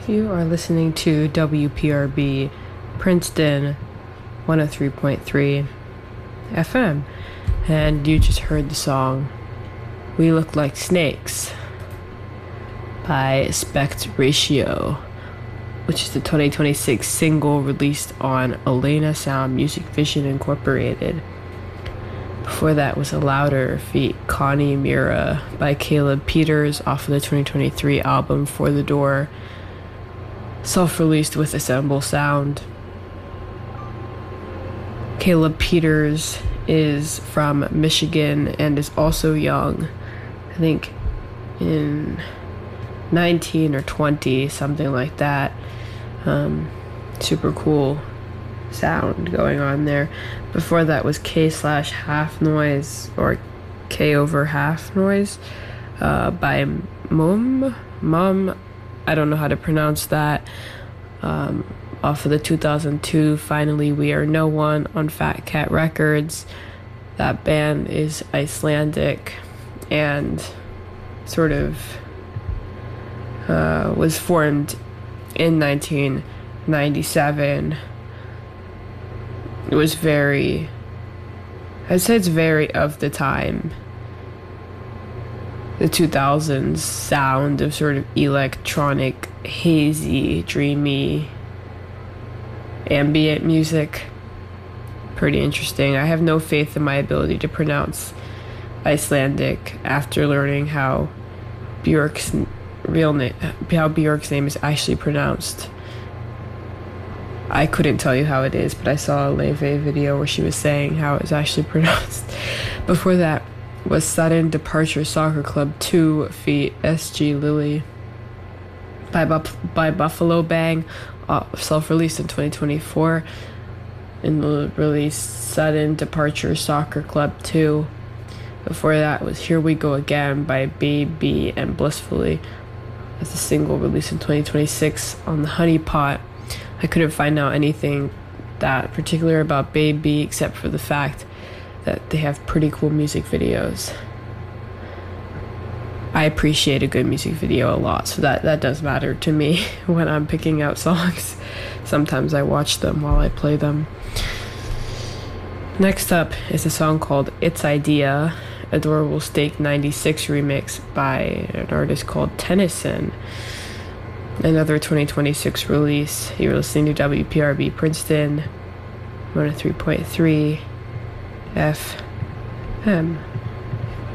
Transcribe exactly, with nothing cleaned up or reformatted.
You are listening to W P R B Princeton one oh three point three F M, and you just heard the song We Look Like Snakes by Spect Ratio, which is the twenty twenty-six single released on Elena Sound Music Vision Incorporated. Before that was a Louder feat Connie Mira by Caleb Peters off of the twenty twenty-three album For the Door, self-released with Assemble Sound. Caleb Peters is from Michigan and is also young. I think in nineteen or twenty, something like that. Um, super cool sound going on there. Before that was K slash Half Noise, or K over Half Noise, uh, by Mum. Mum, I don't know how to pronounce that. Um, off of the two thousand two Finally We Are No One on Fat Cat Records. That band is Icelandic and sort of uh, was formed in nineteen ninety-seven. It was very, I'd say it's very of the time. The two thousands sound of sort of electronic, hazy, dreamy, ambient music. Pretty interesting. I have no faith in my ability to pronounce Icelandic after learning how Björk's real name, how Björk's name is actually pronounced. I couldn't tell you how it is, but I saw a Leve video where she was saying how it was actually pronounced. Before that was Sudden Departure Soccer Club two feat S G Lily by, Buff- by Buffalo Bang, uh, self-released in twenty twenty-four, and the release Sudden Departure Soccer Club two. Before that was Here We Go Again by Baby and Blissfully as a single released in twenty twenty-six on the Honey Pot. I couldn't find out anything that particular about Baby except for the fact that they have pretty cool music videos. I appreciate a good music video a lot, so that, that does matter to me when I'm picking out songs. Sometimes I watch them while I play them. Next up is a song called It's Idea, Adorable Steak ninety-six remix by an artist called Tennyson. Another twenty twenty-six release. You're listening to W P R B Princeton one oh three point three F M.